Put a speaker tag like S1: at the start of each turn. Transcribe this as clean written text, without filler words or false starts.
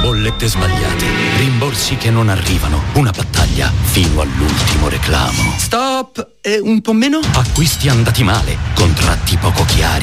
S1: bollette sbagliate, rimborsi che non arrivano, una battaglia fino all'ultimo reclamo.
S2: Stop! Un po' meno?
S1: Acquisti andati male, contratti poco chiari.